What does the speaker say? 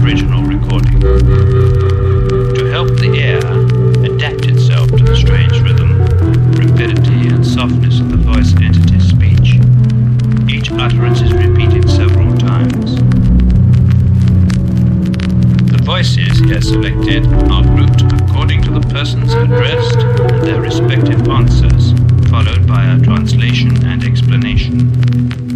original recording. To help the air adapt itself to the strange rhythm, rapidity, and softness of the voice entity's speech, each utterance is repeated several times. The voices here selected are grouped according to the persons addressed and their respective answers, followed by a translation and explanation.